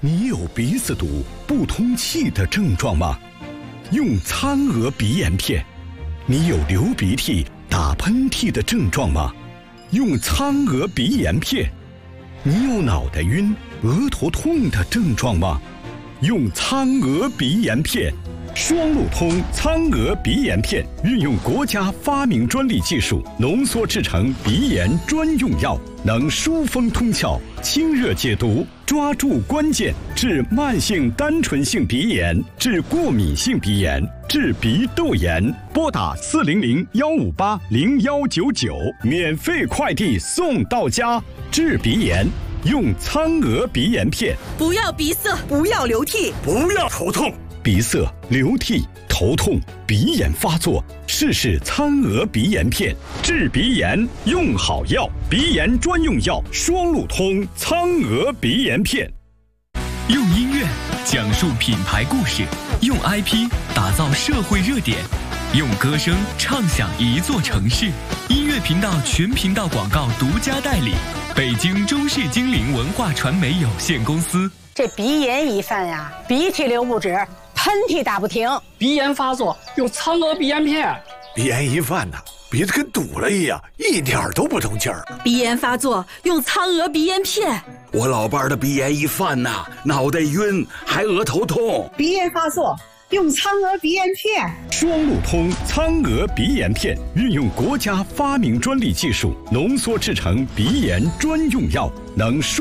你有鼻子堵、不通气的症状吗？用苍鹅鼻炎片。你有流鼻涕、打喷嚏的症状吗？用苍鹅鼻炎片。你有脑袋晕、额头痛的症状吗？用苍鹅鼻炎片。双路通苍鹅鼻炎片运用国家发明专利技术浓缩制成鼻炎专用药，能疏风通窍、清热解毒，抓住关键，治慢性单纯性鼻炎，治过敏性鼻炎，治鼻窦炎。拨打400-158-0199，免费快递送到家。治鼻炎用苍鹅鼻炎片。 不要鼻塞，不要流涕， 不要头痛。 鼻塞、流涕、头痛、鼻炎发作，试试苍鹅鼻炎片，治鼻炎用好药，鼻炎专用药双路通苍鹅鼻炎片。 用音乐讲述品牌故事，用 IP 打造社会热点，用歌声唱响一座城市。音乐频道全频道广告独家代理，北京中视精灵文化传媒有限公司。 这鼻炎一犯呀，鼻涕流不止，喷嚏打不停。 鼻炎发作用苍鹅鼻炎片。 鼻炎一犯呢，鼻子跟堵了一样，一点都不通气儿。 鼻炎发作用苍鹅鼻炎片。 我老伴儿的鼻炎一犯呐，脑袋晕，还额头痛。 鼻炎发作用苍鹅鼻炎片。 双路通苍鹅鼻炎片运用国家发明专利技术浓缩制成鼻炎专用药，能疏